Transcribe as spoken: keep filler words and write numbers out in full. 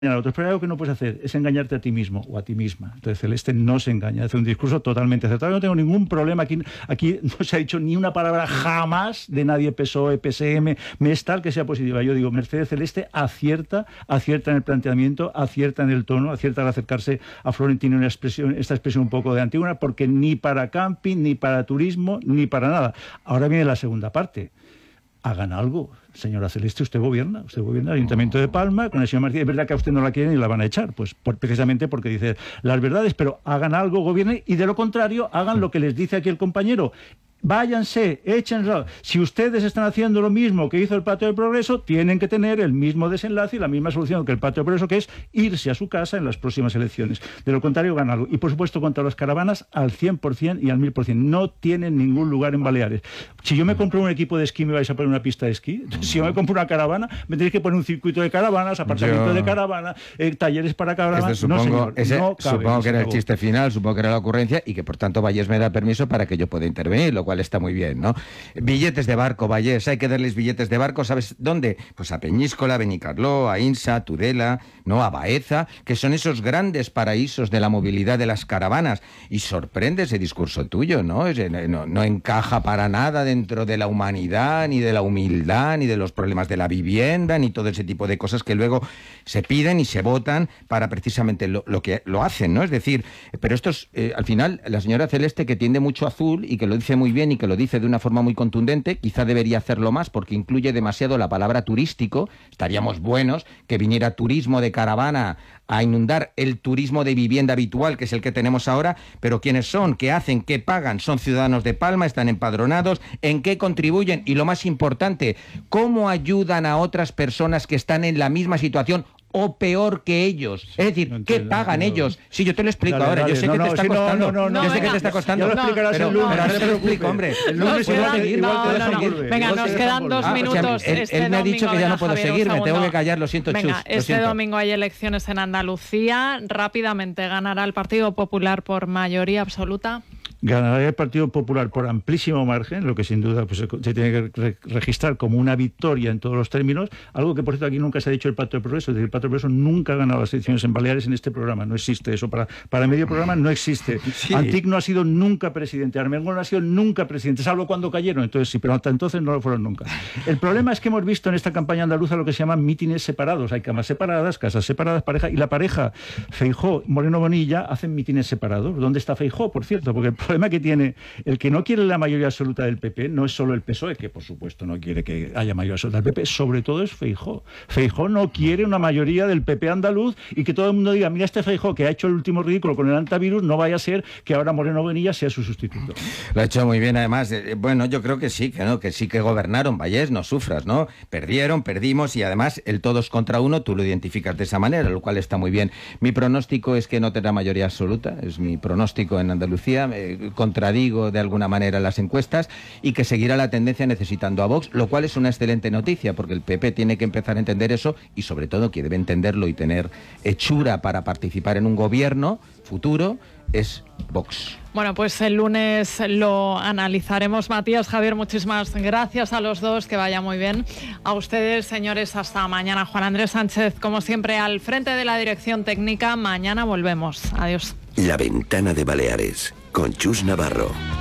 a otros, pero algo que no puedes hacer es engañarte a ti mismo o a ti misma. Entonces Celeste no se engaña, hace un discurso totalmente acertado. Yo no tengo ningún problema, aquí, aquí no se ha dicho ni una palabra jamás de nadie P S O E, P S M, me es tal que sea positiva. Yo digo, Mercedes Celeste acierta, acierta en el planteamiento, acierta en el tono, acierta al acercarse a Florentino en expresión, esta expresión un poco de Antígona, porque ni para camping, ni para turismo, ni para nada. Ahora viene la segunda parte. Hagan algo. Señora Celeste, usted gobierna, usted gobierna el Ayuntamiento de Palma con el señor Martínez. Es verdad que a usted no la quieren y la van a echar, pues por, precisamente porque dice las verdades, pero hagan algo, gobiernen, y de lo contrario, hagan lo que les dice aquí el compañero. Váyanse, échenlo. Si ustedes están haciendo lo mismo que hizo el Pacto del Progreso, tienen que tener el mismo desenlace y la misma solución que el Pacto del Progreso, que es irse a su casa en las próximas elecciones. De lo contrario, ganan algo. Y por supuesto, contra las caravanas, al cien por cien y al mil por cien. No tienen ningún lugar en Baleares. Si yo me compro un equipo de esquí, me vais a poner una pista de esquí. Si yo me compro una caravana, me tenéis que poner un circuito de caravanas, apartamento yo... de caravana, eh, talleres para caravanas. Este, supongo, no, señor, ese, no cabe, supongo que era el acabó. chiste final, supongo que era la ocurrencia, y que por tanto Vallés me da permiso para que yo pueda intervenir, lo cual está muy bien, ¿no? Billetes de barco, Vallés, hay que darles billetes de barco, ¿sabes dónde? Pues a Peñíscola, a Benicarló, a Insa, a Tudela, ¿no? A Baeza, que son esos grandes paraísos de la movilidad de las caravanas. Y sorprende ese discurso tuyo, ¿no? No, no encaja para nada dentro de la humanidad, ni de la humildad, ni de los problemas de la vivienda, ni todo ese tipo de cosas que luego se piden y se votan para precisamente lo, lo que lo hacen, ¿no? Es decir, pero esto es, eh, al final, la señora Celeste, que tiende mucho azul y que lo dice muy bien y que lo dice de una forma muy contundente, quizá debería hacerlo más porque incluye demasiado la palabra turístico. Estaríamos buenos que viniera turismo de caravana a inundar el turismo de vivienda habitual, que es el que tenemos ahora, pero ¿quiénes son? ¿Qué hacen? ¿Qué pagan? ¿Son ciudadanos de Palma? ¿Están empadronados? ¿En qué contribuyen? Y lo más importante, ¿cómo ayudan a otras personas que están en la misma situación o peor que ellos? Es decir, no entiendo, ¿qué pagan no ellos? Si yo te lo explico dale, ahora, dale, yo sé no, que no, te está si costando, no, no, no, yo sé venga, que te está costando, ya lo explicarás pero, el lunes, pero ahora no te lo explico, hombre. El lunes no, igual te, igual no, te no, dejan no. volver. Venga, igual nos quedan dos ah, minutos. O sea, él, este él me ha dicho que ya no puedo Javier, seguir, me tengo que callar, lo siento, venga, Chus. Este siento. domingo hay elecciones en Andalucía. Rápidamente ganará el Partido Popular por mayoría absoluta. Ganará el Partido Popular por amplísimo margen, lo que sin duda pues, se tiene que re registrar como una victoria en todos los términos, algo que por cierto aquí nunca se ha dicho el Pacto de Progreso, es decir, el Pacto de Progreso nunca ha ganado las elecciones en Baleares en este programa, no existe eso, para, para medio programa no existe. Sí. Antic no ha sido nunca presidente, Armengol no ha sido nunca presidente, salvo cuando cayeron, entonces sí, pero hasta entonces no lo fueron nunca. El problema es que hemos visto en esta campaña andaluza lo que se llaman mítines separados, hay camas separadas, casas separadas, pareja, y la pareja Feijóo, Moreno Bonilla hacen mítines separados. ¿Dónde está Feijóo, por cierto? Porque el problema que tiene el que no quiere la mayoría absoluta del P P no es solo el P S O E, que por supuesto no quiere que haya mayoría absoluta del P P, sobre todo es Feijóo. Feijóo no quiere una mayoría del P P andaluz y que todo el mundo diga, mira este Feijóo que ha hecho el último ridículo con el antivirus, no vaya a ser que ahora Moreno Bonilla sea su sustituto. Lo ha hecho muy bien, además. Eh, bueno, yo creo que sí, que no, que sí que gobernaron, Vallés, no sufras, ¿no? Perdieron, perdimos y además el todos contra uno tú lo identificas de esa manera, lo cual está muy bien. Mi pronóstico es que no tendrá mayoría absoluta, es mi pronóstico en Andalucía, eh, contradigo de alguna manera las encuestas y que seguirá la tendencia necesitando a Vox, lo cual es una excelente noticia porque el P P tiene que empezar a entender eso y sobre todo que debe entenderlo y tener hechura para participar en un gobierno futuro es Vox. Bueno, pues el lunes lo analizaremos. Matías, Javier, muchísimas gracias a los dos, que vaya muy bien. A ustedes, señores, hasta mañana. Juan Andrés Sánchez, como siempre, al frente de la dirección técnica. Mañana volvemos. Adiós. La Ventana de Baleares, con Chus Navarro.